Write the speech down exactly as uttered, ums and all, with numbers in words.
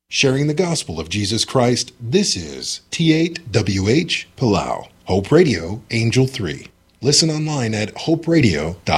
Sharing the gospel of Jesus Christ, this is T eight W H Palau, Hope Radio, Angel three. Listen online at hope radio dot